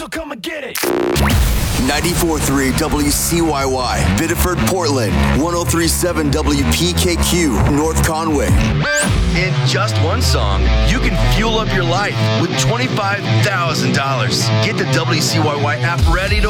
So come and get it. 94.3 WCYY, Biddeford, Portland. 103.7 WPKQ, North Conway. In just one song, you can fuel up your life with $25,000. Get the WCYY app ready to